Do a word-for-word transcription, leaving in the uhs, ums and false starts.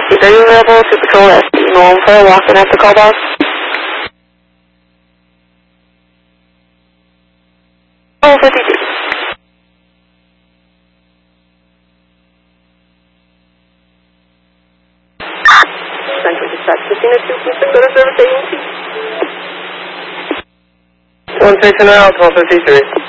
Are you available to patrol S P Malone for walking after call boss? Oh, fifty-two. Central Dispatch fifteen oh two, please go to service agency. one six now, twelve fifty-three.